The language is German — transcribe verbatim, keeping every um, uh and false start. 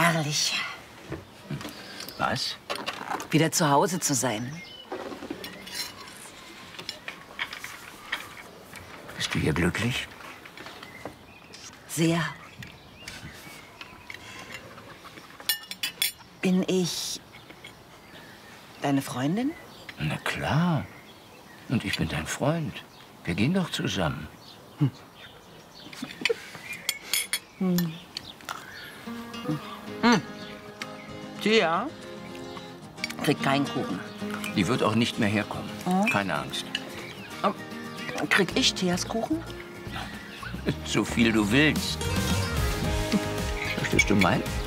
Herrlich. Was? Wieder zu Hause zu sein. Bist du hier glücklich? Sehr. Bin ich deine Freundin? Na klar. Und ich bin dein Freund. Wir gehen doch zusammen. Hm. Hm. Hm. Tia kriegt keinen Kuchen. Die wird auch nicht mehr herkommen. Oh. Keine Angst. Oh. Krieg ich Tias Kuchen? So viel du willst. Möchtest du meinen?